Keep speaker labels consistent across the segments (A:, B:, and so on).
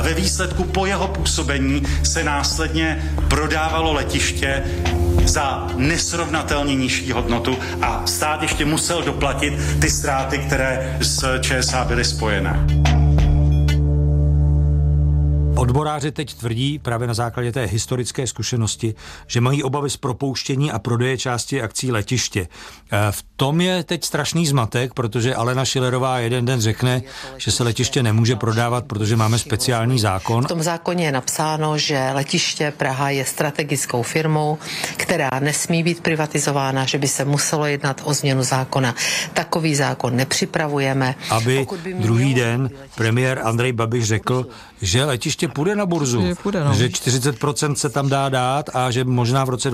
A: a ve výsledku po jeho působení se následně prodávalo letiště za nesrovnatelně nižší hodnotu a stát ještě musel doplatit ty ztráty, které s ČSA byly spojené.
B: Odboráři teď tvrdí právě na základě té historické zkušenosti, že mají obavy z propouštění a prodeje části akcí letiště. V tom je teď strašný zmatek, protože Alena Schillerová jeden den řekne, že se letiště nemůže prodávat, protože máme speciální zákon.
C: V tom zákoně je napsáno, že letiště Praha je strategickou firmou, která nesmí být privatizována, že by se muselo jednat o změnu zákona. Takový zákon nepřipravujeme.
B: Aby druhý den premiér Andrej Babiš řekl, že letiště půjde na burzu, že 40% se tam dá dát a že možná v roce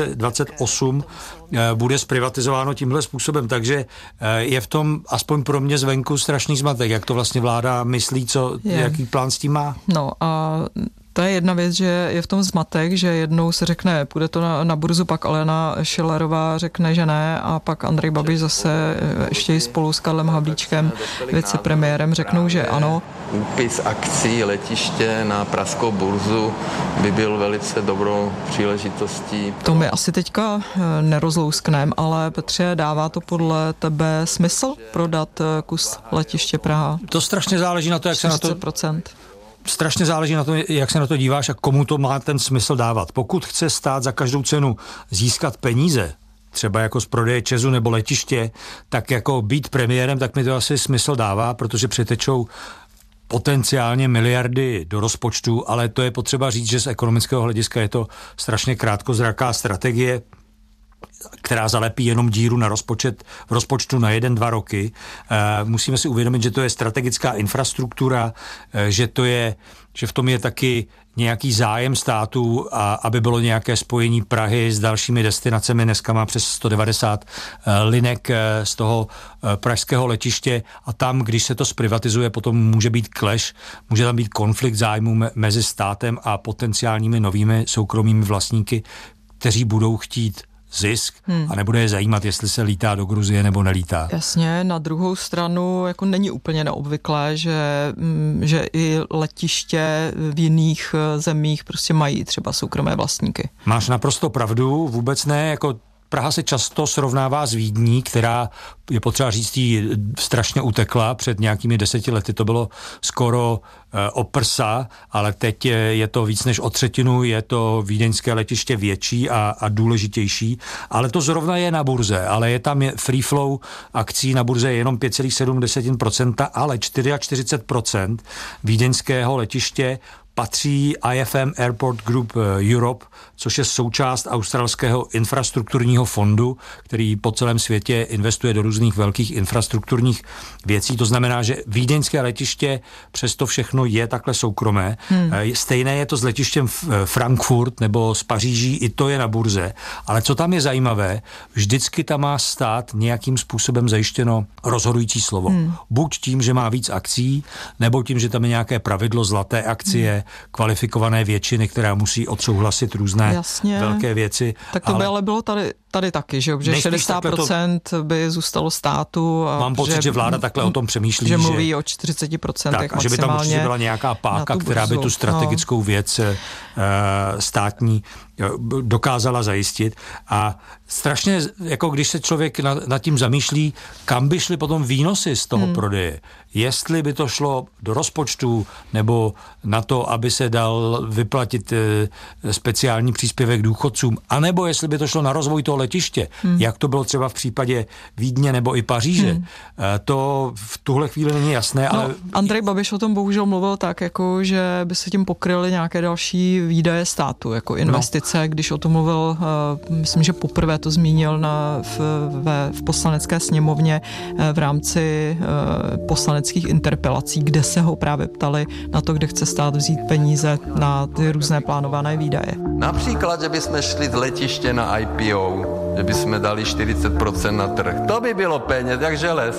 B: 2028 bude zprivatizováno tímhle způsobem. Takže je v tom aspoň pro mě zvenku strašný zmatek, jak to vlastně vláda myslí, jaký plán s tím má.
D: No a to je jedna věc, že je v tom zmatek, že jednou se řekne, půjde to na burzu, pak Alena Schillerová řekne, že ne a pak Andrej Babiš zase ještě spolu s Karlem Havlíčkem, vicepremiérem, řeknou, že ano.
E: Úpis akcí letiště na pražskou burzu by byl velice dobrou příležitostí.
D: To my asi teďka nerozlouskneme, ale Petře, dává to podle tebe smysl prodat kus letiště Praha?
B: To strašně záleží na to, jak
D: 40%.
B: se na to... Strašně záleží na to, jak se na to díváš a komu to má ten smysl dávat. Pokud chce stát za každou cenu získat peníze, třeba jako z prodeje ČEZu nebo letiště, tak jako být premiérem, tak mi to asi smysl dává, protože přitečou potenciálně miliardy do rozpočtu, ale to je potřeba říct, že z ekonomického hlediska je to strašně krátkozraká strategie, která zalepí jenom díru na v rozpočtu na 1-2 roky. Musíme si uvědomit, že to je strategická infrastruktura, že v tom je taky nějaký zájem státu, a aby bylo nějaké spojení Prahy s dalšími destinacemi. Dneska má přes 190 linek z toho pražského letiště a tam, když se to zprivatizuje, potom může být clash, může tam být konflikt zájmů mezi státem a potenciálními novými soukromými vlastníky, kteří budou chtít zisk a nebude je zajímat, jestli se lítá do Gruzie nebo nelítá.
D: Jasně, na druhou stranu jako není úplně neobvyklé, že i letiště v jiných zemích prostě mají třeba soukromé vlastníky.
B: Máš naprosto pravdu, vůbec ne, jako Praha se často srovnává s Vídní, která, je potřeba říct, jí strašně utekla. Před nějakými 10 lety to bylo skoro o prsa, ale teď je to víc než o třetinu, je to vídeňské letiště větší a důležitější. Ale to zrovna je na burze, ale je tam free flow akcí na burze je jenom 5,7%, ale 44% vídeňského letiště patří IFM Airport Group Europe, což je součást australského infrastrukturního fondu, který po celém světě investuje do různých velkých infrastrukturních věcí. To znamená, že vídeňské letiště přesto všechno je takhle soukromé. Stejné je to s letištěm Frankfurt nebo z Paříží, i to je na burze. Ale co tam je zajímavé, vždycky tam má stát nějakým způsobem zajištěno rozhodující slovo. Buď tím, že má víc akcí, nebo tím, že tam je nějaké pravidlo zlaté akcie, kvalifikované většiny, která musí odsouhlasit různé velké věci.
D: Tak to by ale bylo tady taky, že 60% by zůstalo státu. A
B: mám pocit, že vláda takhle o tom přemýšlí.
D: Že mluví o 40%
B: tak, a že by tam určitě byla nějaká páka, která by tu strategickou věc státní dokázala zajistit. A strašně, jako když se člověk nad tím zamýšlí, kam by šly potom výnosy z toho prodeje. Jestli by to šlo do rozpočtu, nebo na to, aby se dal vyplatit speciální příspěvek důchodcům, anebo jestli by to šlo na rozvoj toho letiště, jak to bylo třeba v případě Vídně nebo i Paříže. To v tuhle chvíli není jasné. Ale
D: Andrej Babiš o tom bohužel mluvil tak, jako, že by se tím pokryly nějaké další výdaje státu, jako investice, když o tom mluvil, myslím, že poprvé to zmínil v poslanecké sněmovně v rámci poslaneckých interpelací, kde se ho právě ptali na to, kde chce stát vzít peníze na ty různé plánované výdaje.
E: Například, že bychom šli z letiště na IPO, že bychom dali 40% na trh. To by bylo peněz, jak želez.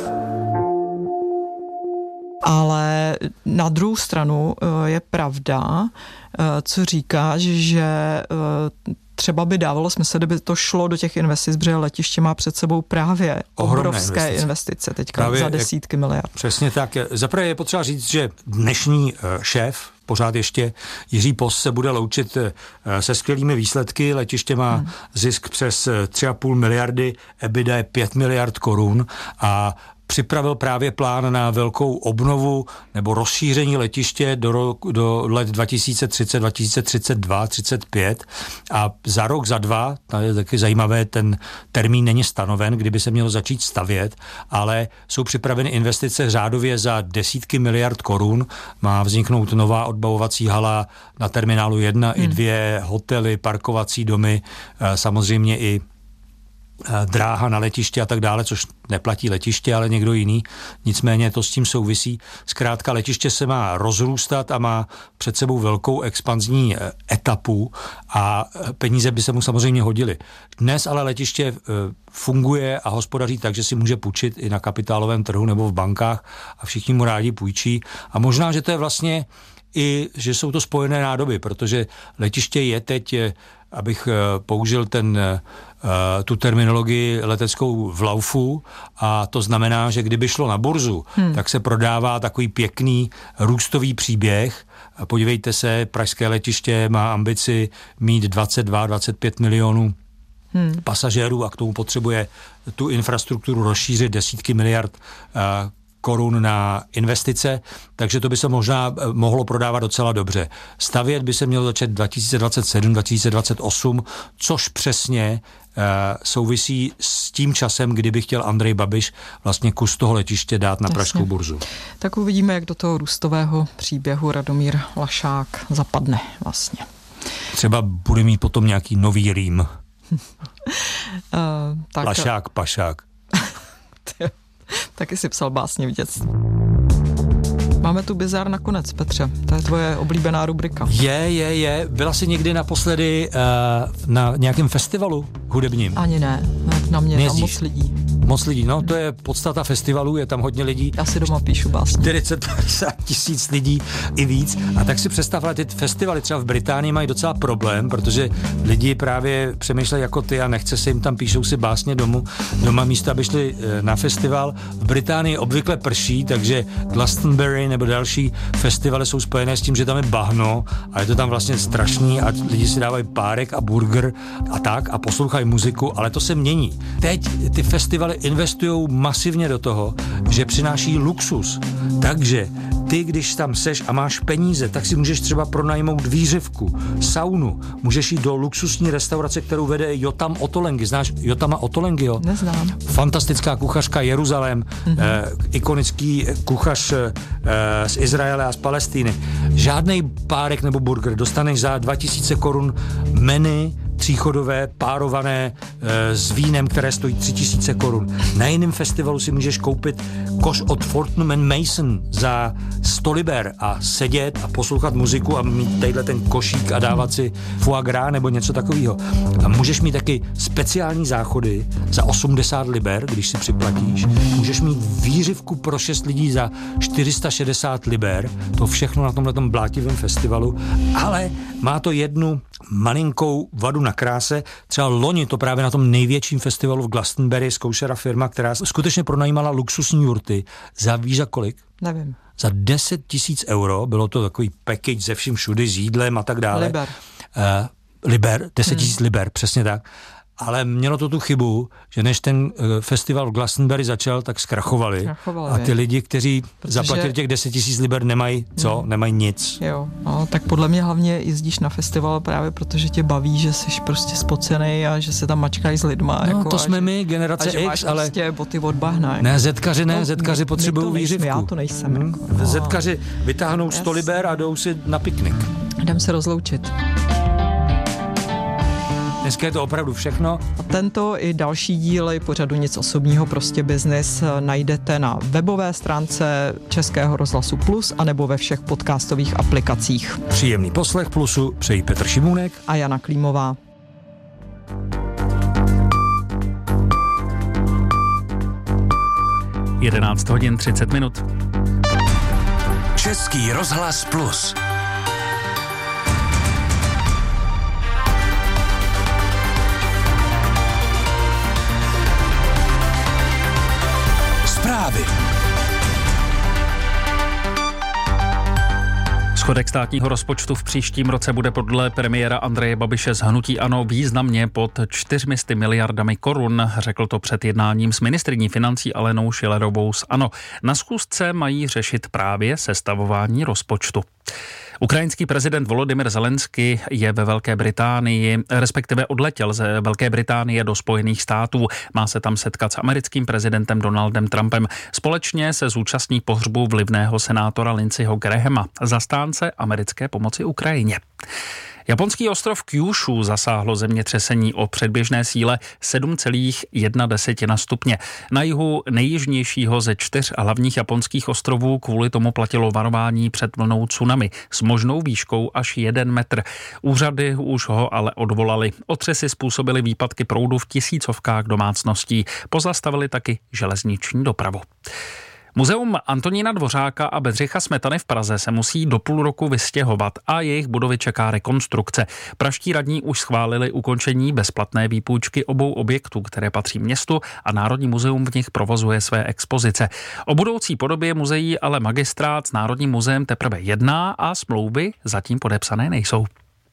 D: Ale na druhou stranu je pravda, co říkáš, že třeba by dávalo smysl, kdyby to šlo do těch investic, protože letiště má před sebou právě obrovské investice teďka právě za desítky miliard.
B: Přesně tak. Zaprvé je potřeba říct, že dnešní šéf, pořád ještě Jiří Post, se bude loučit se skvělými výsledky. Letiště má zisk přes 3,5 miliardy, EBITDA je 5 miliard korun a připravil právě plán na velkou obnovu nebo rozšíření letiště do let 2030, 2032, 35 a za rok, za dva, to je taky zajímavé, ten termín není stanoven, kdyby se mělo začít stavět, ale jsou připraveny investice řádově za desítky miliard korun. Má vzniknout nová odbavovací hala na terminálu 1 i 2, hotely, parkovací domy, samozřejmě i dráha na letiště a tak dále, což neplatí letiště, ale někdo jiný. Nicméně to s tím souvisí. Zkrátka letiště se má rozrůstat a má před sebou velkou expanzní etapu a peníze by se mu samozřejmě hodily. Dnes ale letiště funguje a hospodaří tak, že si může půjčit i na kapitálovém trhu nebo v bankách a všichni mu rádi půjčí. A možná, že to je vlastně i, že jsou to spojené nádoby, protože letiště je teď, abych použil tu terminologii leteckou v laufu, a to znamená, že kdyby šlo na burzu, tak se prodává takový pěkný růstový příběh. Podívejte se, pražské letiště má ambici mít 22-25 milionů pasažérů a k tomu potřebuje tu infrastrukturu rozšířit desítky miliard korun na investice, takže to by se možná mohlo prodávat docela dobře. Stavět by se mělo začít 2027, 2028, což přesně souvisí s tím časem, kdyby chtěl Andrej Babiš vlastně kus toho letiště dát na pražskou burzu.
D: Tak uvidíme, jak do toho růstového příběhu Radomír Lašák zapadne vlastně.
B: Třeba bude mít potom nějaký nový rým. Lašák, pašák.
D: Taky si psal básně v dětství. Máme tu bizár nakonec, Petře. To je tvoje oblíbená rubrika.
B: Je. Byla jsi někdy naposledy na nějakém festivalu hudebním?
D: Ani ne. Na mě tam moc lidí.
B: Moc lidí, no to je podstata festivalu, je tam hodně lidí.
D: Já si doma píšu básně.
B: 40-50 tisíc lidí i víc. A tak si představila, ty festivaly třeba v Británii mají docela problém, protože lidi právě přemýšlejí jako ty a nechce se jim tam, píšou si básně doma místo, aby šli na festival. V Británii obvykle prší, takže Glastonbury nebo další festivaly jsou spojené s tím, že tam je bahno a je to tam vlastně strašný a lidi si dávají párek a burger a tak a poslouchají muziku, ale to se mění. Teď ty festivaly investujou masivně do toho, že přináší luxus. Takže ty, když tam seš a máš peníze, tak si můžeš třeba pronajmout výřivku, saunu, můžeš jít do luxusní restaurace, kterou vede Jotam Ottolenghi. Znáš Jotama Ottolenghiho?
D: Neznám.
B: Fantastická kuchařka Jeruzalém, ikonický kuchař z Izraele a z Palestiny. Žádnej párek nebo burger, dostaneš za 2000 korun menu tříchodové, párované s vínem, které stojí 3000 korun. Na jiném festivalu si můžeš koupit koš od Fortnum & Mason za 100 liber a sedět a poslouchat muziku a mít tadyhle ten košík a dávat si foie gras nebo něco takového. A můžeš mít taky speciální záchody za 80 liber, když si připlatíš. Můžeš mít výřivku pro 6 lidí za 460 liber. To všechno na tomhletom blátivém festivalu. Ale má to jednu malinkou vadu na kráse. Třeba loni to právě na tom největším festivalu v Glastonbury zkoušela firma, která skutečně pronajímala luxusní jurty. Víš za kolik?
D: Nevím.
B: Za 10 000 euro, bylo to takový package ze vším všudy, s jídlem a tak dále.
D: Liber.
B: Liber, 10 000 liber, přesně tak. Ale mělo to tu chybu, že než ten festival v Glastonbury začal, tak zkrachovali. A ty lidi, kteří zaplatili těch 10 000 liber, nemají co? Nemají nic.
D: Jo, no, tak podle mě hlavně jezdíš na festival právě protože tě baví, že jsi prostě spocenej a že se tam mačkají s lidma.
B: No,
D: jako,
B: to jsme my, generace
D: X,
B: máš ale
D: prostě boty od bahna. Jako.
B: Ne, zetkaři potřebují výřivku.
D: Já to nejsem. Jako, no.
B: Zetkaři vytáhnou 100 liber a jdou si na piknik.
D: Jdem se rozloučit.
B: Dneska je to opravdu všechno.
D: A tento i další díly pořadu Nic osobního, prostě biznis najdete na webové stránce Českého rozhlasu Plus anebo ve všech podcastových aplikacích.
B: Příjemný poslech Plusu přejí Petr Šimůnek
D: a Jana Klímová.
F: Jedenáct hodin 30 minut.
G: Český rozhlas Plus. Zprávy.
F: Schodek státního rozpočtu v příštím roce bude podle premiéra Andreje Babiše z hnutí ANO významně pod 400 miliardami korun, řekl to před jednáním s ministryní financí Alenou Schillerovou z ANO. Na schůzce mají řešit právě sestavování rozpočtu. Ukrajinský prezident Volodymyr Zelenský je ve Velké Británii, respektive odletěl ze Velké Británie do Spojených států. Má se tam setkat s americkým prezidentem Donaldem Trumpem. Společně se zúčastní pohřbu vlivného senátora Lindseyho Grahama, zastánce americké pomoci Ukrajině. Japonský ostrov Kyushu zasáhlo zemětřesení o předběžné síle 7,1 stupně. Na jihu nejjižnějšího ze 4 hlavních japonských ostrovů kvůli tomu platilo varování před vlnou tsunami s možnou výškou až 1 metr. Úřady už ho ale odvolali. Otřesy způsobily výpadky proudu v tisícovkách domácností. Pozastavili taky železniční dopravu. Muzeum Antonína Dvořáka a Bedřicha Smetany v Praze se musí do půl roku vystěhovat a jejich budovy čeká rekonstrukce. Pražští radní už schválili ukončení bezplatné výpůjčky obou objektů, které patří městu, a Národní muzeum v nich provozuje své expozice. O budoucí podobě muzeí ale magistrát s Národním muzeem teprve jedná a smlouvy zatím podepsané nejsou.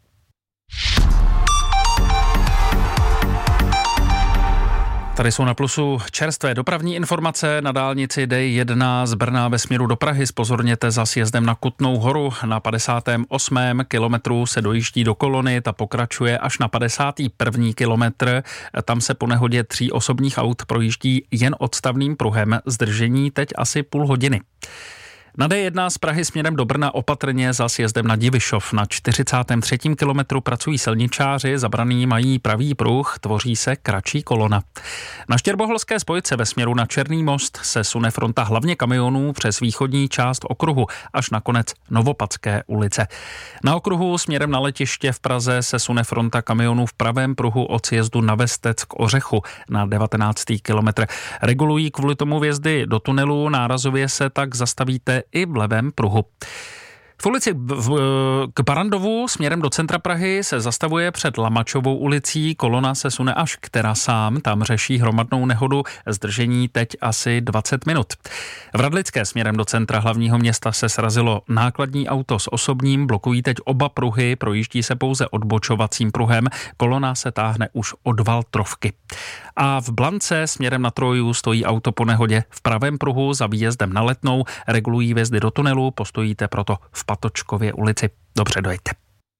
F: Tady jsou na Plusu čerstvé dopravní informace. Na dálnici D1 z Brna ve směru do Prahy zpozorněte za sjezdem na Kutnou Horu. Na 58. kilometru se dojíždí do kolony, ta pokračuje až na 51. kilometr. Tam se po nehodě 3 osobních aut projíždí jen odstavným pruhem. Zdržení teď asi půl hodiny. Na D1 z Prahy směrem do Brna opatrně za sjezdem na Divišov. Na 43. kilometru pracují silničáři, zabraný mají pravý pruh, tvoří se kratší kolona. Na Štěrboholské spojce ve směru na Černý most se sune fronta hlavně kamionů přes východní část okruhu až na konec Novopadské ulice. Na okruhu směrem na letiště v Praze se sune fronta kamionů v pravém pruhu od sjezdu na Vestec k Ořechu na 19. kilometr. Regulují kvůli tomu vjezdy do tunelu, nárazově se tak zastavíte i v levém pruhu. V ulici k Barandovu směrem do centra Prahy se zastavuje před Lamačovou ulicí, kolona se sune až k terasám, tam řeší hromadnou nehodu, zdržení teď asi 20 minut. V Radlické směrem do centra hlavního města se srazilo nákladní auto s osobním, blokují teď oba pruhy, projíždí se pouze odbočovacím pruhem, kolona se táhne už od Valtrovky. A v Blance směrem na Troju stojí auto po nehodě v pravém pruhu za výjezdem na Letnou, regulují vjezdy do tunelu, postojíte proto v Patočkově ulici. Dobře, dojďte.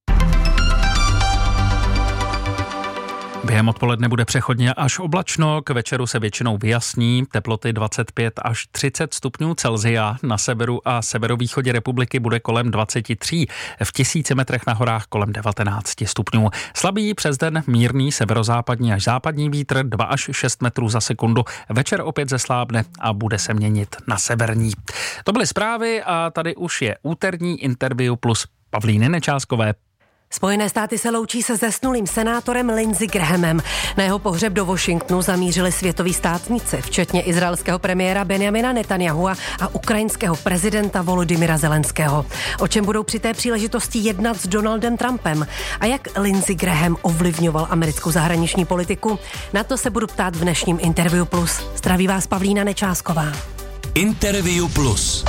F: Během odpoledne bude přechodně až oblačno, k večeru se většinou vyjasní, teploty 25 až 30 stupňů Celsia, na severu a severovýchodě republiky bude kolem 23, v 1000 metrech na horách kolem 19 stupňů. Slabý přes den mírný severozápadní až západní vítr 2 až 6 metrů za sekundu, večer opět zeslábne a bude se měnit na severní. To byly zprávy a tady už je úterní Interview plus Pavlíny Nečáskové.
H: Spojené státy se loučí se zesnulým senátorem Lindsey Grahamem. Na jeho pohřeb do Washingtonu zamířili světoví státníci, včetně izraelského premiéra Benjamina Netanyahua a ukrajinského prezidenta Volodymyra Zelenského. O čem budou při té příležitosti jednat s Donaldem Trumpem a jak Lindsey Graham ovlivňoval americkou zahraniční politiku? Na to se budu ptát v dnešním Interview Plus. Zdraví vás Pavlína Nečásková.
G: Interview Plus.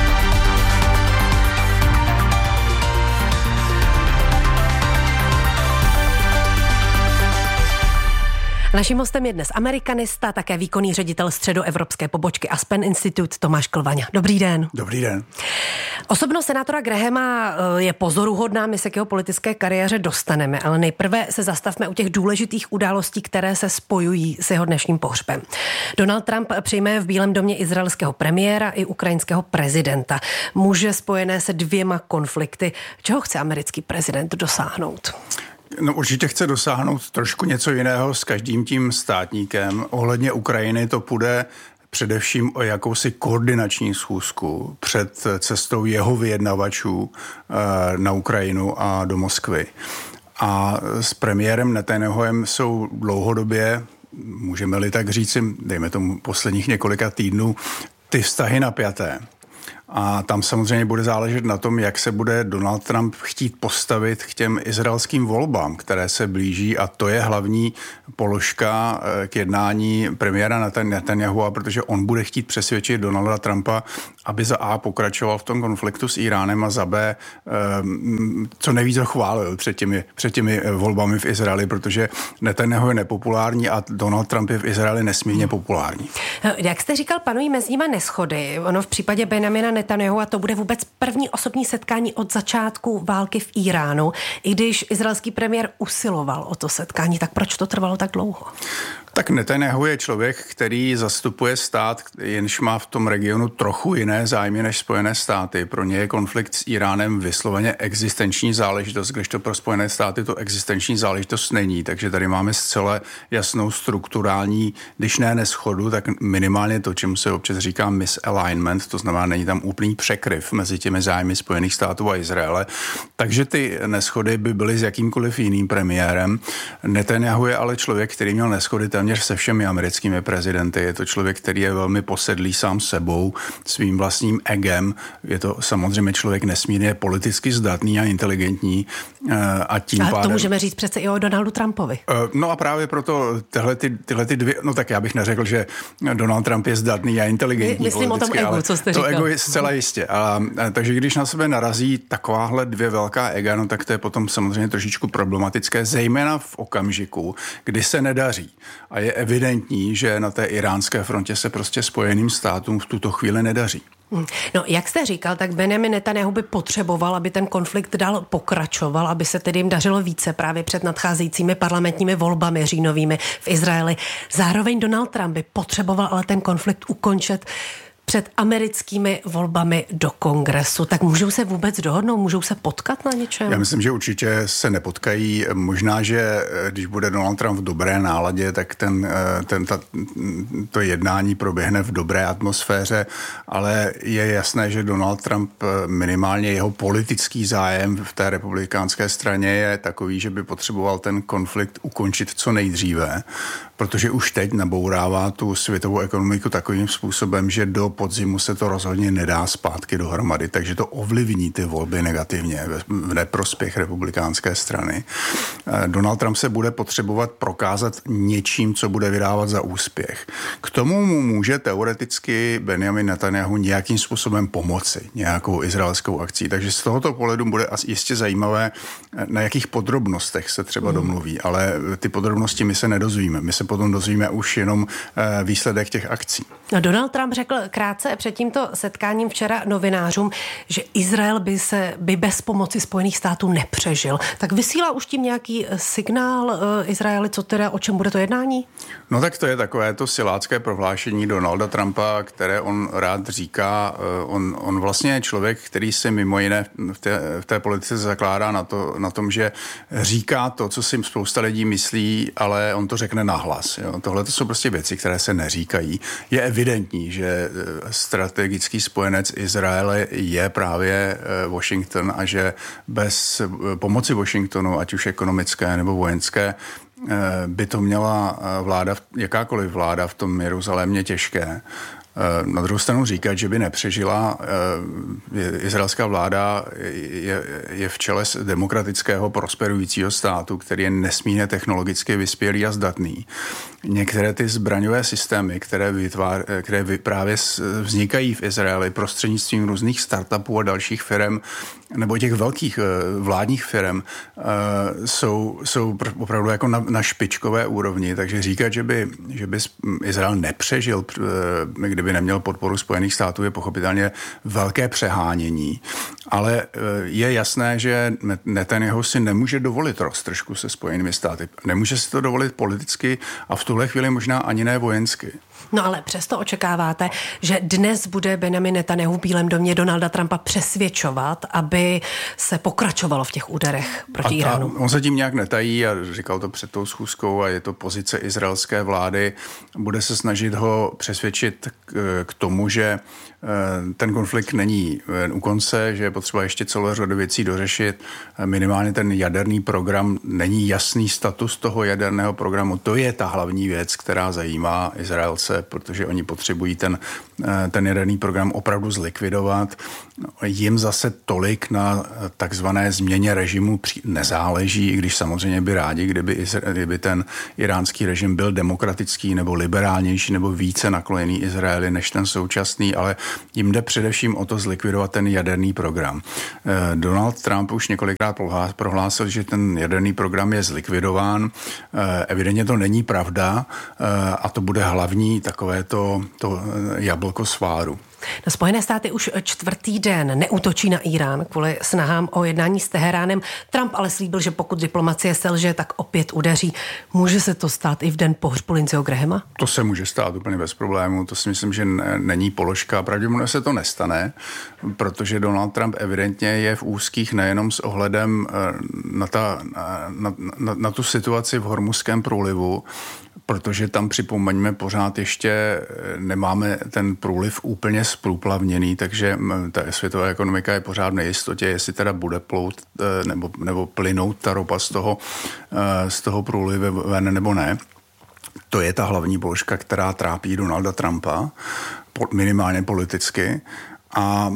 H: Naším hostem je dnes amerikanista, také výkonný ředitel středoevropské pobočky Aspen Institute Tomáš Klvaňa. Dobrý den.
I: Dobrý den.
H: Osobnost senátora Grahama je pozoruhodná, my se k jeho politické kariéře dostaneme, ale nejprve se zastavme u těch důležitých událostí, které se spojují s jeho dnešním pohřbem. Donald Trump přijme v Bílém domě izraelského premiéra i ukrajinského prezidenta. Muže spojené se 2 konflikty. Čeho chce americký prezident dosáhnout?
I: No určitě chce dosáhnout trošku něco jiného s každým tím státníkem. Ohledně Ukrajiny to půjde především o jakousi koordinační schůzku před cestou jeho vyjednavačů na Ukrajinu a do Moskvy. A s premiérem Netanyahuem jsou dlouhodobě, můžeme-li tak říci, dejme tomu posledních několika týdnů, ty vztahy napjaté. A tam samozřejmě bude záležet na tom, jak se bude Donald Trump chtít postavit k těm izraelským volbám, které se blíží, a to je hlavní položka k jednání premiéra Netanyahua, protože on bude chtít přesvědčit Donalda Trumpa, aby za A pokračoval v tom konfliktu s Iránem a za B co nejvíc ho chválil před těmi volbami v Izraeli, protože Netanyahu je nepopulární a Donald Trump je v Izraeli nesmírně populární.
H: Jak jste říkal, panují mezi nimi neshody. Ono v případě Benjamina Netanyahua to bude vůbec první osobní setkání od začátku války v Iránu. I když izraelský premiér usiloval o to setkání, tak proč to trvalo tak dlouho?
I: Tak Netanyahu je člověk, který zastupuje stát, jenž má v tom regionu trochu jiné zájmy než Spojené státy. Pro ně je konflikt s Iránem vysloveně existenční záležitost, kdežto pro Spojené státy to existenční záležitost není. Takže tady máme zcela jasnou strukturální, když ne neschodu, tak minimálně to, čemu se občas říká misalignment, to znamená, není tam úplný překryv mezi těmi zájmy Spojených států a Izraele. Takže ty neschody by byly s jakýmkoliv jiným premiérem. Netanyahu je ale člověk, který měl neschody téměř se všemi americkými prezidenty. Je to člověk, který je velmi posedlý sám sebou, svým vlastním egem. Je to samozřejmě člověk nesmírně politicky zdatný a inteligentní. A tím pádem...
H: to můžeme říct přece i o Donaldu Trumpovi.
I: No a právě proto tyhle ty dvě, no tak já bych neřekl, že Donald Trump je zdatný a inteligentní.
H: Myslím o tom egu, co jste říkal.
I: To ego je zcela jistě. Takže když na sebe narazí takováhle dvě velká ega, no tak to je potom samozřejmě trošičku problematické, zejména v okamžiku, kdy se nedaří. A je evidentní, že na té iránské frontě se prostě Spojeným státům v tuto chvíli nedaří.
H: No, jak jste říkal, tak Benjamin Netanyahu by potřeboval, aby ten konflikt dál pokračoval, aby se tedy jim dařilo více právě před nadcházejícími parlamentními volbami říjnovými v Izraeli. Zároveň Donald Trump by potřeboval ale ten konflikt ukončit před americkými volbami do Kongresu. Tak můžou se vůbec dohodnout? Můžou se potkat na něčem?
I: Já myslím, že určitě se nepotkají. Možná, že když bude Donald Trump v dobré náladě, tak to jednání proběhne v dobré atmosféře, ale je jasné, že Donald Trump minimálně jeho politický zájem v té republikánské straně je takový, že by potřeboval ten konflikt ukončit co nejdříve, protože už teď nabourává tu světovou ekonomiku takovým způsobem, že do podzimu se to rozhodně nedá zpátky dohromady, takže to ovlivní ty volby negativně v neprospěch republikánské strany. Donald Trump se bude potřebovat prokázat něčím, co bude vydávat za úspěch. K tomu mu může teoreticky Benjamin Netanyahu nějakým způsobem pomoci, nějakou izraelskou akcí. Takže z tohoto pohledu bude jistě zajímavé, na jakých podrobnostech se třeba domluví, ale ty podrobnosti my se nedozvíme. My se potom dozvíme už jenom výsledek těch akcí.
H: No, Donald Trump řekl krátce před tímto setkáním včera novinářům, že Izrael by bez pomoci Spojených států nepřežil. Tak vysílá už tím nějaký signál Izraeli, co teda, o čem bude to jednání?
I: No tak to je takové to silácké prohlášení Donalda Trumpa, které on rád říká. On vlastně je člověk, který se mimo jiné v té politice zakládá na tom, že říká to, co si spousta lidí myslí, ale on to řekne nahlas. Tohle to jsou prostě věci, které se neříkají. Je evidentní, že strategický spojenec Izraele je právě Washington a že bez pomoci Washingtonu, ať už ekonomické nebo vojenské, by to měla jakákoliv vláda v tom Jeruzalémě těžké. Na druhou stranu říkat, že by nepřežila, izraelská vláda je v čele demokratického prosperujícího státu, který je nesmírně technologicky vyspělý a zdatný. Některé ty zbraňové systémy, které právě vznikají v Izraeli prostřednictvím různých startupů a dalších firm, nebo těch velkých vládních firm, jsou opravdu jako na špičkové úrovni. Takže říkat, že by Izrael nepřežil, kdyby neměl podporu Spojených států, je pochopitelně velké přehánění. Ale je jasné, že Netanyahu si nemůže dovolit roztržku se Spojenými státy. Nemůže si to dovolit politicky a v tuhle chvíli možná ani ne vojensky.
H: No ale přesto očekáváte, že dnes bude Benjamin Netanyahu v Bílém domě Donalda Trumpa přesvědčovat, aby se pokračovalo v těch úderech proti Iránu.
I: On se tím nějak netají a říkal to před tou schůzkou a je to pozice izraelské vlády. Bude se snažit ho přesvědčit k tomu, že ten konflikt není u konce, že je potřeba ještě celou řadu věcí dořešit. Minimálně ten jaderný program, není jasný status toho jaderného programu. To je ta hlavní věc, která zajímá Izraelce. eskalace, protože oni potřebují ten jaderný program opravdu zlikvidovat. Jim zase tolik na takzvané změně režimu nezáleží, i když samozřejmě by rádi, kdyby ten iránský režim byl demokratický nebo liberálnější nebo více nakloněný Izraeli než ten současný, ale jim jde především o to zlikvidovat ten jaderný program. Donald Trump už několikrát prohlásil, že ten jaderný program je zlikvidován. Evidentně to není pravda a to bude hlavní takové to jablko sváru.
H: Na Spojené státy už 4. den neútočí na Irán kvůli snahám o jednání s Teheránem. Trump ale slíbil, že pokud diplomacie selže, tak opět udeří. Může se to stát i v den pohřbu Lindseyho Grahama?
I: To se může stát úplně bez problému. To si myslím, že není položka. Pravděpodobně se to nestane, protože Donald Trump evidentně je v úzkých nejenom s ohledem na tu situaci v Hormuzském průlivu, protože tam připomeňme pořád ještě nemáme ten průliv úplně zprůplavněný, takže ta světová ekonomika je pořád v nejistotě, jestli teda bude plout nebo plynout ta ropa z toho průlivu ven nebo ne. To je ta hlavní položka, která trápí Donalda Trumpa, minimálně politicky. A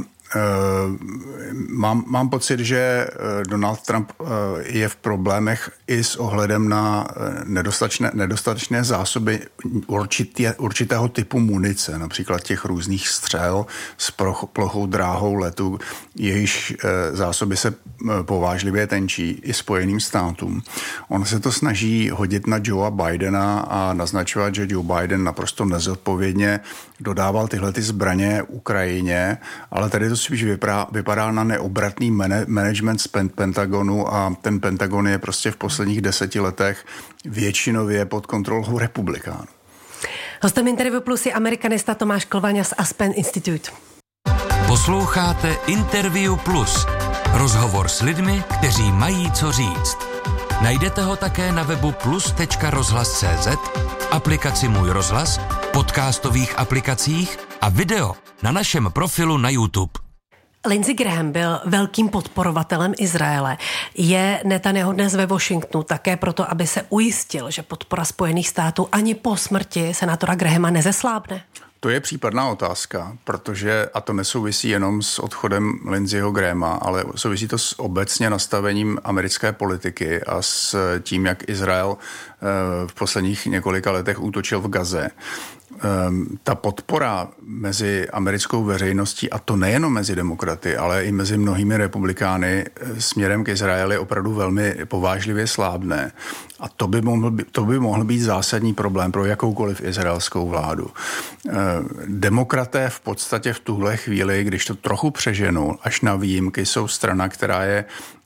I: mám pocit, že Donald Trump je v problémech i s ohledem na nedostatečné zásoby určitého typu munice, například těch různých střel s plochou dráhou letu, jejichž zásoby se povážlivě tenčí i Spojeným státům. On se to snaží hodit na Joea Bidena a naznačovat, že Joe Biden naprosto nezodpovědně dodával tyhle zbraně Ukrajině, ale tady to spíš vypadá na neobratný management z Pentagonu a ten Pentagon je prostě v posledních 10 letech většinově pod kontrolou republikánů.
H: Hostem Interview Plus je amerikanista Tomáš Klvaňa z Aspen Institute.
G: Posloucháte Interview Plus. Rozhovor s lidmi, kteří mají co říct. Najdete ho také na webu plus.rozhlas.cz, aplikaci Můj rozhlas, podcastových aplikacích a video na našem profilu na YouTube.
H: Lindsey Graham byl velkým podporovatelem Izraele. Je Netanyahu dnes ve Washingtonu také proto, aby se ujistil, že podpora Spojených států ani po smrti senátora Grahama nezeslábne?
I: To je případná otázka, protože, a to nesouvisí jenom s odchodem Lindseyho Grahama, ale souvisí to s obecně nastavením americké politiky a s tím, jak Izrael v posledních několika letech útočil v Gaze. Ta podpora mezi americkou veřejností, a to nejenom mezi demokraty, ale i mezi mnohými republikány směrem k Izraeli opravdu velmi povážlivě slábne. A to by mohl být zásadní problém pro jakoukoliv izraelskou vládu. Demokraté v podstatě v tuhle chvíli, když to trochu přeženu, až na výjimky, jsou strana, která je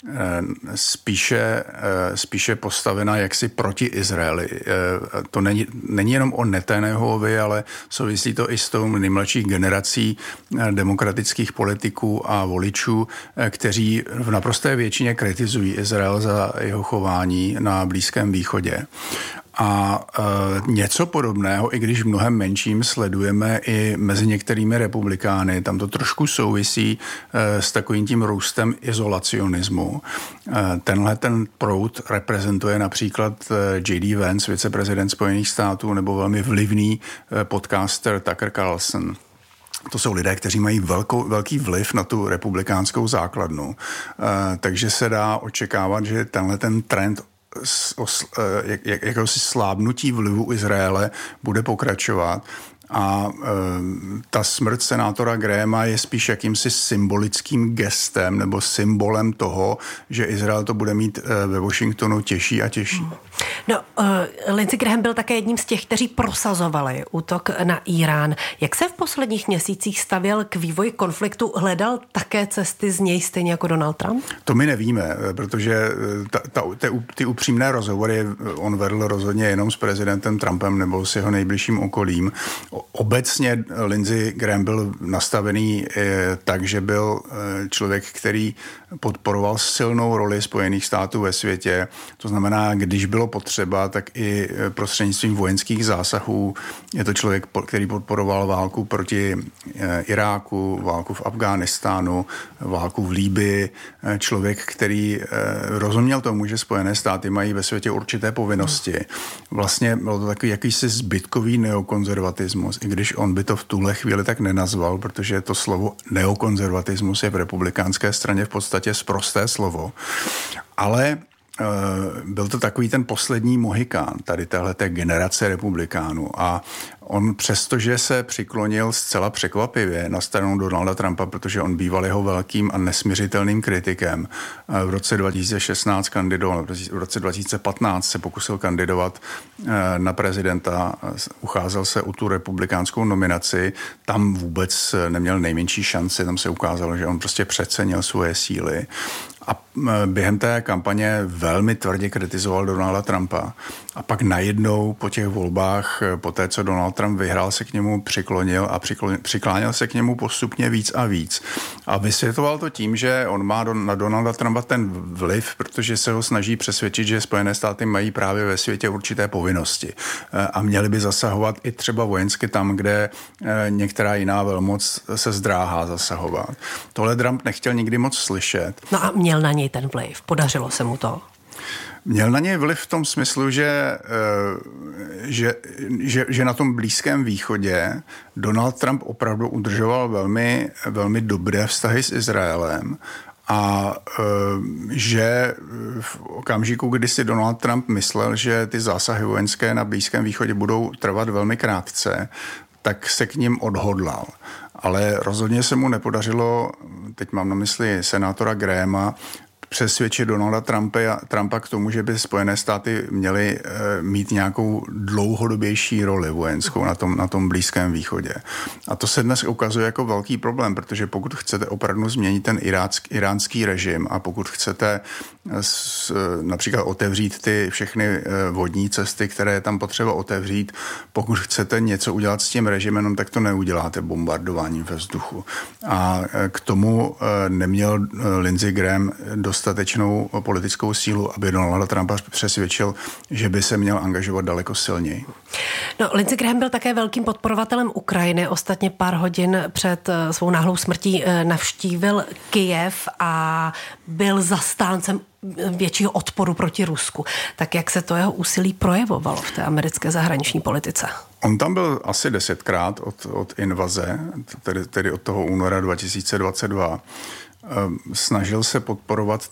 I: spíše postavena jaksi proti Izraeli. To není jenom o Netanyahuovi, ale souvisí to i s tou nejmladší generací demokratických politiků a voličů, kteří v naprosté většině kritizují Izrael za jeho chování na Blízkém východě. A něco podobného, i když v mnohem menším, sledujeme i mezi některými republikány. Tam to trošku souvisí s takovým tím růstem izolacionismu. Tenhle ten proud reprezentuje například J.D. Vance, viceprezident Spojených států, nebo velmi vlivný podcaster Tucker Carlson. To jsou lidé, kteří mají velký vliv na tu republikánskou základnu. Takže se dá očekávat, že tenhle ten trend jakéhosi slábnutí vlivu Izraele bude pokračovat. A ta smrt senátora Grahama je spíš jakýmsi symbolickým gestem nebo symbolem toho, že Izrael to bude mít ve Washingtonu těžší a těžší.
H: No, Lindsey Graham byl také jedním z těch, kteří prosazovali útok na Irán. Jak se v posledních měsících stavěl k vývoji konfliktu? Hledal také cesty z něj stejně jako Donald Trump?
I: To my nevíme, protože ty upřímné rozhovory on vedl rozhodně jenom s prezidentem Trumpem nebo s jeho nejbližším okolím. obecně Lindsey Graham byl nastavený tak, že byl člověk, který podporoval silnou roli Spojených států ve světě. To znamená, když bylo potřeba, tak i prostřednictvím vojenských zásahů. Je to člověk, který podporoval válku proti Iráku, válku v Afghánistánu, válku v Líbii. Člověk, který rozuměl tomu, že Spojené státy mají ve světě určité povinnosti. Vlastně bylo to takový jakýsi zbytkový neokonzervatismus, i když on by to v tuhle chvíli tak nenazval, protože to slovo neokonzervatismus je v republikánské straně v podstatě sprosté slovo. Ale byl to takový ten poslední mohikán tady téhleté generace republikánů a on přestože se přiklonil zcela překvapivě na stranu Donalda Trumpa, protože on býval jeho velkým a nesmiřitelným kritikem. V roce 2016 kandidoval, v roce 2015 se pokusil kandidovat na prezidenta, ucházel se o tu republikánskou nominaci, tam vůbec neměl nejmenší šanci, tam se ukázalo, že on prostě přecenil svoje síly. A během té kampaně velmi tvrdě kritizoval Donalda Trumpa. A pak najednou po těch volbách, po té, co Donald Trump vyhrál, se k němu přiklonil a přikláněl se k němu postupně víc a víc. A vysvětloval to tím, že on má na Donalda Trumpa ten vliv, protože se ho snaží přesvědčit, že Spojené státy mají právě ve světě určité povinnosti. A měli by zasahovat i třeba vojensky tam, kde některá jiná velmoc se zdráhá zasahovat. Tohle Trump nechtěl nikdy moc slyšet.
H: No a měl na něj ten vliv? Podařilo se mu to?
I: Měl na něj vliv v tom smyslu, že na tom Blízkém východě Donald Trump opravdu udržoval velmi, velmi dobré vztahy s Izraelem a že v okamžiku, kdy si Donald Trump myslel, že ty zásahy vojenské na Blízkém východě budou trvat velmi krátce, tak se k ním odhodlal. Ale rozhodně se mu nepodařilo, teď mám na mysli senátora Grahama, přesvědčit Donalda Trumpa k tomu, že by Spojené státy měly mít nějakou dlouhodobější roli vojenskou na tom Blízkém východě. A to se dnes ukazuje jako velký problém, protože pokud chcete opravdu změnit ten iránský režim a pokud chcete například otevřít ty všechny vodní cesty, které je tam potřeba otevřít, pokud chcete něco udělat s tím režimem, tak to neuděláte bombardováním ve vzduchu. A k tomu neměl Lindsey Graham dostatečnou politickou sílu, aby Donalda Trumpa přesvědčil, že by se měl angažovat daleko silněji.
H: No, Lindsey Graham byl také velkým podporovatelem Ukrajiny. Ostatně pár hodin před svou náhlou smrtí navštívil Kyjev a byl zastáncem většího odporu proti Rusku. Tak jak se to jeho úsilí projevovalo v té americké zahraniční politice?
I: On tam byl asi 10krát od invaze, tedy od toho února 2022. Snažil se podporovat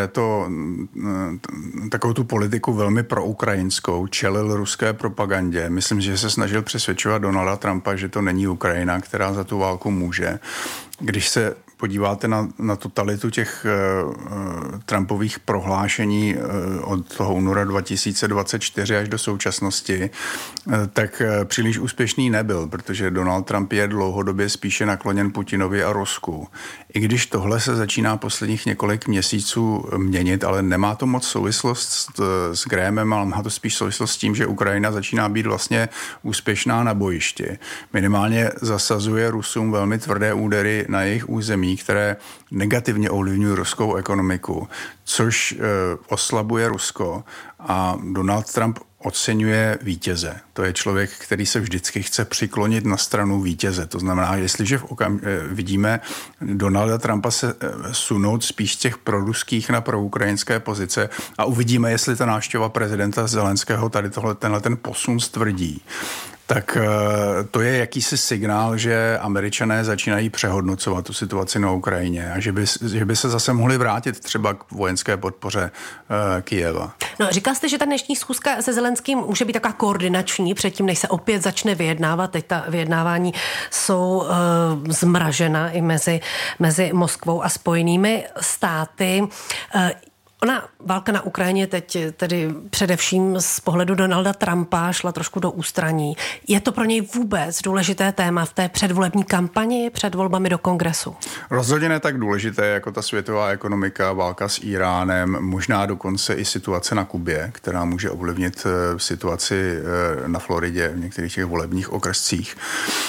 I: takovou tu politiku velmi proukrajinskou, čelil ruské propagandě. Myslím, že se snažil přesvědčovat Donalda Trumpa, že to není Ukrajina, která za tu válku může. Když se podíváte na totalitu těch Trumpových prohlášení od toho února 2024 až do současnosti, tak příliš úspěšný nebyl, protože Donald Trump je dlouhodobě spíše nakloněn Putinovi a Rusku. I když tohle se začíná posledních několik měsíců měnit, ale nemá to moc souvislost s Grahamem, ale má to spíš souvislost s tím, že Ukrajina začíná být vlastně úspěšná na bojišti. Minimálně zasazuje Rusům velmi tvrdé údery na jejich území, které negativně ovlivňují ruskou ekonomiku, což oslabuje Rusko a Donald Trump oceňuje vítěze. To je člověk, který se vždycky chce přiklonit na stranu vítěze. To znamená, jestliže vidíme Donalda Trumpa se sunout spíš z těch proruských na proukrajinské pozice a uvidíme, jestli ta návštěva prezidenta Zelenského tady tenhle ten posun stvrdí, tak to je jakýsi signál, že Američané začínají přehodnocovat tu situaci na Ukrajině a že by se zase mohli vrátit třeba k vojenské podpoře Kyjeva.
H: No, říkal jste, že ta dnešní schůzka se Zelenským může být taková koordinační předtím, než se opět začne vyjednávat. Teď ta vyjednávání jsou zmražena i mezi Moskvou a Spojenými státy. Ona válka na Ukrajině teď tedy především z pohledu Donalda Trumpa šla trošku do ústraní. Je to pro něj vůbec důležité téma v té předvolební kampani před volbami do kongresu?
I: Rozhodně ne tak důležité jako ta světová ekonomika, válka s Iránem, možná dokonce i situace na Kubě, která může ovlivnit situaci na Floridě v některých těch volebních okrscích.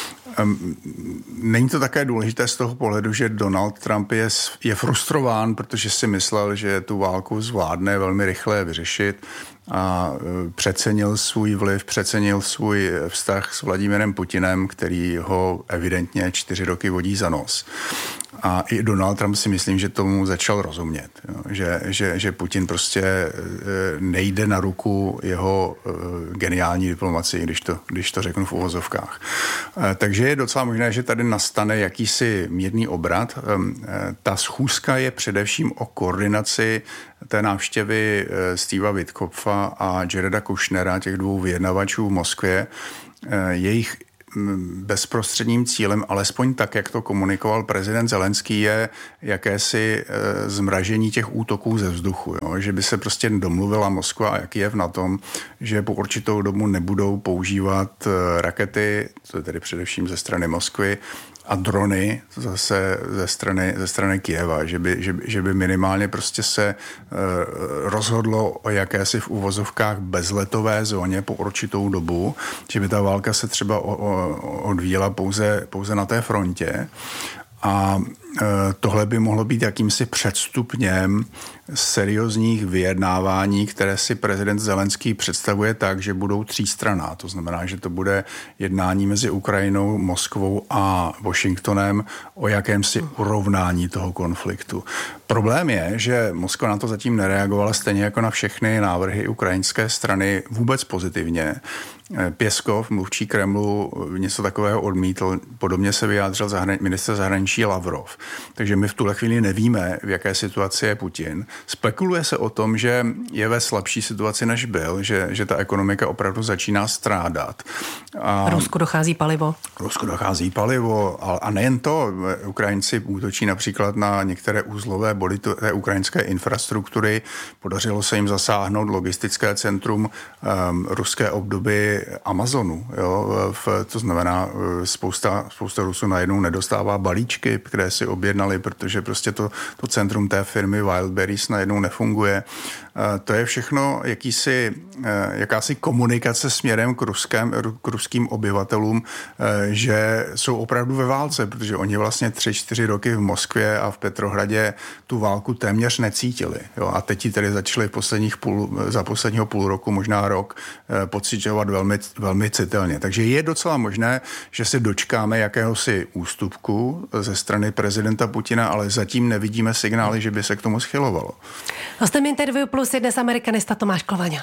I: Není to také důležité z toho pohledu, že Donald Trump je frustrován, protože si myslel, že tu válku zvládne velmi rychle vyřešit a přecenil svůj vliv, přecenil svůj vztah s Vladimírem Putinem, který ho evidentně 4 roky vodí za nos. A i Donald Trump si myslím, že tomu začal rozumět, že Putin prostě nejde na ruku jeho geniální diplomacii, když to řeknu v uvozovkách. Takže je docela možné, že tady nastane jakýsi mírný obrat. Ta schůzka je především o koordinaci té návštěvy Steva Witkopfa a Jareda Kushnera, těch 2 vyjednavačů v Moskvě. Jejich bezprostředním cílem, alespoň tak, jak to komunikoval prezident Zelenský, je jakési zmražení těch útoků ze vzduchu. Jo? Že by se prostě domluvila Moskva a Kyjev na tom, že po určitou dobu nebudou používat rakety, to je tedy především ze strany Moskvy, a drony zase ze strany Kyjeva, že by minimálně prostě se rozhodlo o jakési v uvozovkách bezletové zóně po určitou dobu, že by ta válka se třeba odvíjela pouze na té frontě. A tohle by mohlo být jakýmsi předstupněm seriózních vyjednávání, které si prezident Zelenský představuje tak, že budou 3stranná. To znamená, že to bude jednání mezi Ukrajinou, Moskvou a Washingtonem o jakémsi urovnání toho konfliktu. Problém je, že Moskva na to zatím nereagovala stejně jako na všechny návrhy ukrajinské strany vůbec pozitivně. Pěskov, mluvčí Kremlu, něco takového odmítl. Podobně se vyjádřil ministr zahraničí Lavrov. Takže my v tuhle chvíli nevíme, v jaké situaci je Putin. Spekuluje se o tom, že je ve slabší situaci, než byl, že ta ekonomika opravdu začíná strádat.
H: Rusku dochází palivo. A nejen to. Ukrajinci útočí například na některé uzlové body té ukrajinské infrastruktury. Podařilo se jim zasáhnout logistické centrum ruské obdoby Amazonu. Jo? To znamená, spousta Rusů najednou nedostává balíčky, které si objednali, protože prostě to centrum té firmy Wildberries najednou nefunguje. To je všechno jakási komunikace směrem k ruským obyvatelům, že jsou opravdu ve válce, protože oni vlastně 3-4 roky v Moskvě a v Petrohradě tu válku téměř necítili. Jo? A teď ji tedy začali za posledního půl roku, možná rok, pociťovat velmi, velmi citelně. Takže je docela možné, že se dočkáme jakéhosi ústupku ze strany prezidenta Putina, ale zatím nevidíme signály, že by se k tomu schylovalo. Hostem Interview Plus je dnes amerikanista Tomáš Klovaňa.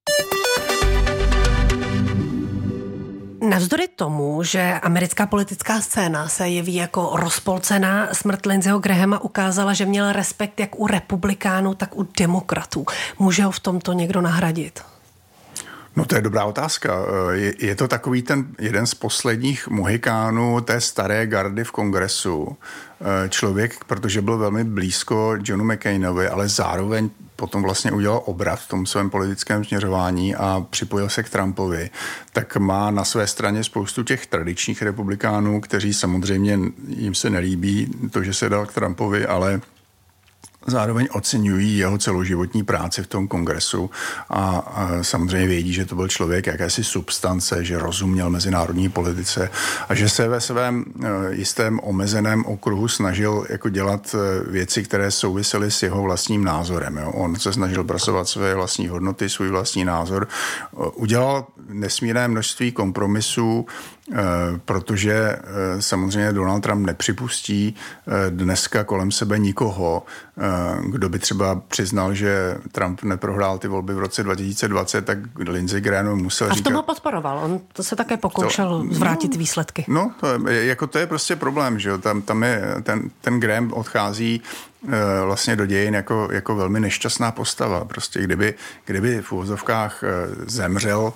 H: Navzdory tomu, že americká politická scéna se jeví jako rozpolcená, smrt Lindseyho Grahama ukázala, že měl respekt jak u republikánů, tak u demokratů. Může ho v tomto někdo nahradit?
I: No to je dobrá otázka. Je to takový ten jeden z posledních mohikánů té staré gardy v kongresu. Člověk, protože byl velmi blízko Johnu McCainovi, ale zároveň potom vlastně udělal obrat v tom svém politickém směřování a připojil se k Trumpovi, tak má na své straně spoustu těch tradičních republikánů, kteří samozřejmě jim se nelíbí to, že se dal k Trumpovi, ale zároveň oceňují jeho celoživotní práci v tom kongresu a samozřejmě vědí, že to byl člověk jakési substance, že rozuměl mezinárodní politice a že se ve svém jistém omezeném okruhu snažil jako dělat věci, které souvisely s jeho vlastním názorem. Jo. On se snažil prosazovat své vlastní hodnoty, svůj vlastní názor. Udělal nesmírné množství kompromisů, protože samozřejmě Donald Trump nepřipustí dneska kolem sebe nikoho, kdo by třeba přiznal, že Trump neprohrál ty volby v roce 2020, tak Lindsey Graham musel říkat...
H: A v tom ho podporoval, on to se také pokoušel zvrátit výsledky.
I: No, to je prostě problém, že jo, tam je, ten Graham odchází vlastně do dějin jako velmi nešťastná postava. Prostě kdyby v uvozovkách zemřel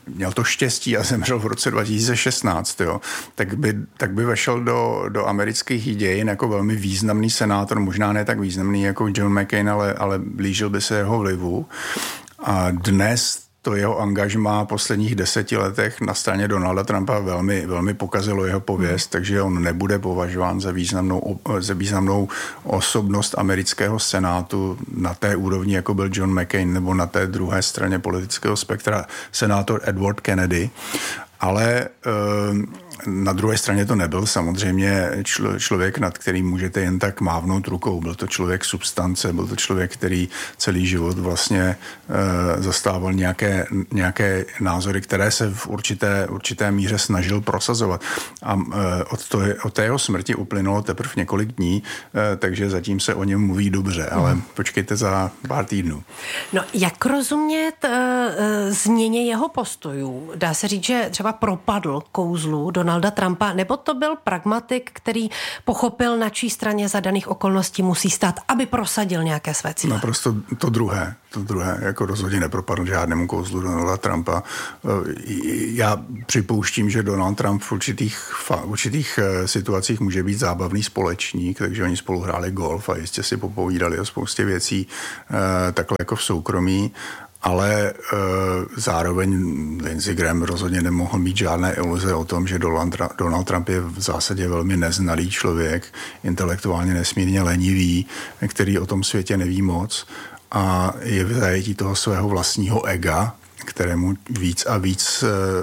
I: měl to štěstí a zemřel v roce 2016, jo, tak by vešel do amerických dějin jako velmi významný senátor, možná ne tak významný jako John McCain, ale blížil by se jeho vlivu. A dnes to jeho angažmá v posledních 10 letech na straně Donalda Trumpa velmi, velmi pokazilo jeho pověst, takže on nebude považován za významnou osobnost amerického senátu na té úrovni, jako byl John McCain, nebo na té druhé straně politického spektra senátor Edward Kennedy. Ale na druhé straně to nebyl samozřejmě člověk, nad kterým můžete jen tak mávnout rukou. Byl to člověk substance, byl to člověk, který celý život vlastně zastával nějaké názory, které se v určité míře snažil prosazovat. A od té jeho smrti uplynulo teprve několik dní, takže zatím se o něm mluví dobře, ale počkejte za pár týdnů.
H: No, jak rozumět změně jeho postojů? Dá se říct, že třeba propadl kouzlu Donalda Trumpa, nebo to byl pragmatik, který pochopil, na čí straně za daných okolností musí stát, aby prosadil nějaké své cíle?
I: Naprosto to druhé, jako rozhodně nepropadl žádnému kouzlu Donalda Trumpa. Já připouštím, že Donald Trump v určitých situacích může být zábavný společník, takže oni spolu hráli golf a jistě si popovídali o spoustě věcí takhle jako v soukromí. Ale zároveň Lindsey Graham rozhodně nemohl mít žádné iluze o tom, že Donald Trump je v zásadě velmi neznalý člověk, intelektuálně nesmírně lenivý, který o tom světě neví moc a je v zajetí toho svého vlastního ega, kterému víc a víc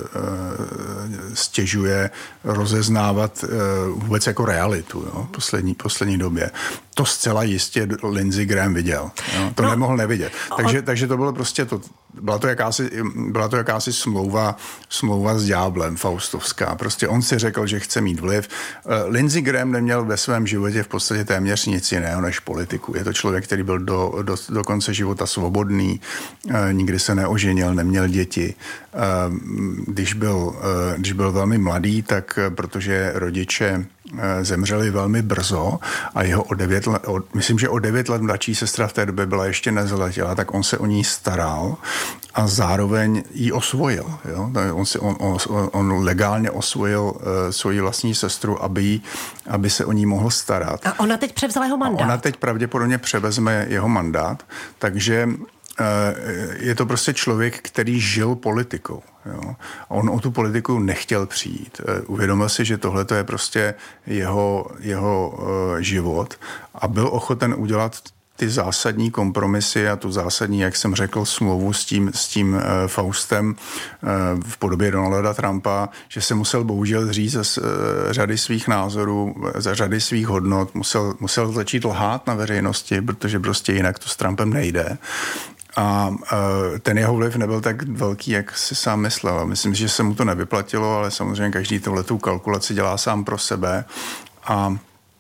I: stěžuje rozeznávat vůbec jako realitu, jo, poslední době. To zcela jistě Lindsey Graham viděl. Jo, to nemohl nevidět. Takže to bylo prostě byla to jakási smlouva s ďáblem faustovská. Prostě on si řekl, že chce mít vliv. Lindsey Graham neměl ve svém životě v podstatě téměř nic jiného než politiku. Je to člověk, který byl do konce života svobodný, nikdy se neoženil, neměl děti. Když byl velmi mladý, tak protože rodiče zemřeli velmi brzo a jeho myslím, že o 9 let mladší sestra v té době byla ještě nezletělá, tak on se o ní staral a zároveň ji osvojil. Jo? On legálně osvojil svoji vlastní sestru, aby se o ní mohl starat. A
H: ona teď převzala jeho mandát.
I: Ona teď pravděpodobně převezme jeho mandát, takže je to prostě člověk, který žil politikou. Jo. A on o tu politiku nechtěl přijít. Uvědomil si, že tohle je prostě jeho život a byl ochoten udělat ty zásadní kompromisy a tu zásadní, jak jsem řekl, smlouvu s tím Faustem v podobě Donalda Trumpa, že se musel bohužel říct z řady svých názorů, za řady svých hodnot, musel začít lhát na veřejnosti, protože prostě jinak to s Trumpem nejde. A ten jeho vliv nebyl tak velký, jak si sám myslel. Myslím, že se mu to nevyplatilo, ale samozřejmě každý tohletu kalkulaci dělá sám pro sebe a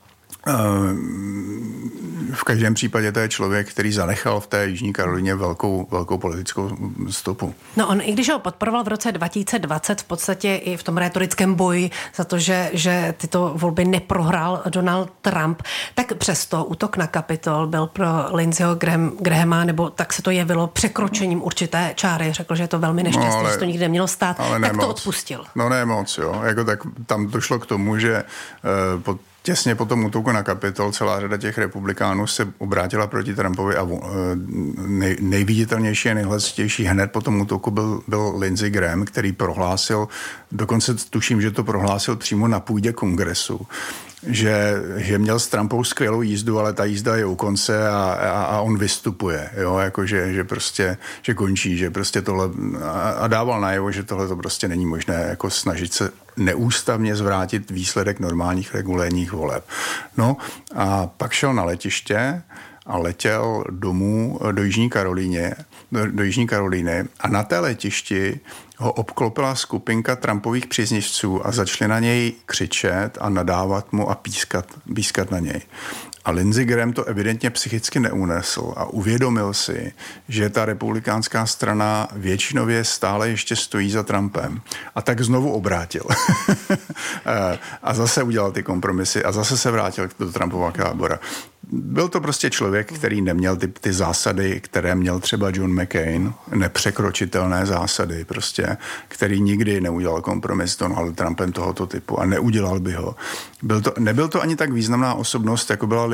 I: v každém případě to je člověk, který zanechal v té Jižní Karolíně velkou politickou stopu.
H: No on, i když ho podporoval v roce 2020 v podstatě i v tom rétorickém boji za to, že tyto volby neprohrál Donald Trump, tak přesto útok na Kapitol byl pro Lindseyho Grahama, nebo tak se to jevilo, překročením určité čáry. Řekl, že je to velmi nešťastné, že to nikdy nemělo stát. Tak to odpustil.
I: No ne moc, jo. Jako tak tam došlo k tomu, že těsně po tom útoku na Kapitol celá řada těch republikánů se obrátila proti Trumpovi a nejviditelnější a nejhlasitější hned po tom útoku byl Lindsey Graham, který prohlásil, dokonce tuším, že to prohlásil přímo na půdě kongresu, že měl s Trumpou skvělou jízdu, ale ta jízda je u konce a on vystupuje, jo, jako že prostě, že končí, že prostě tohle a dával najevo, že tohle to prostě není možné, jako snažit se neústavně zvrátit výsledek normálních regulérních voleb. No a pak šel na letiště a letěl domů do Jižní Karolíny a na té letišti ho obklopila skupinka Trumpových příznivců a začali na něj křičet a nadávat mu a pískat na něj. A Lindsey Graham to evidentně psychicky neunesl a uvědomil si, že ta republikánská strana většinově stále ještě stojí za Trumpem. A tak znovu obrátil. A zase udělal ty kompromisy a zase se vrátil do Trumpova tábora. byl to prostě člověk, který neměl ty zásady, které měl třeba John McCain, nepřekročitelné zásady prostě, který nikdy neudělal kompromis s Donaldem Trumpem tohoto typu a neudělal by ho. Nebyl to ani tak významná osobnost, jako byla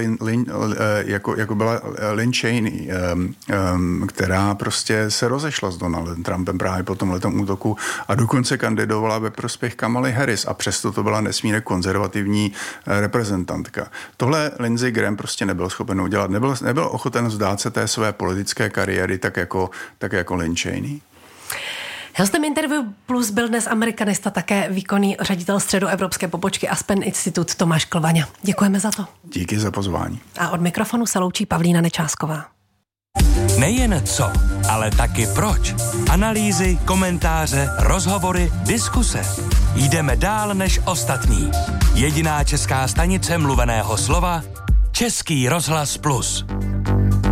I: Lynn Cheney, která prostě se rozešla s Donaldem Trumpem právě po tomhletom útoku a dokonce kandidovala ve prospěch Kamaly Harris a přesto to byla nesmírně konzervativní reprezentantka. Tohle Lindsey Graham prostě nebyl schopen udělat. Nebyl ochoten vzdát se té své politické kariéry tak jako Lynn Cheney.
H: Hostem Interview Plus byl dnes amerikanista, také výkonný ředitel středoevropské pobočky Aspen Institute Tomáš Klvaňa. Děkujeme za to.
I: Díky za pozvání.
H: A od mikrofonu se loučí Pavlína Nečásková.
G: Nejen co, ale taky proč. Analýzy, komentáře, rozhovory, diskuse. Jdeme dál než ostatní. Jediná česká stanice mluveného slova Český rozhlas Plus.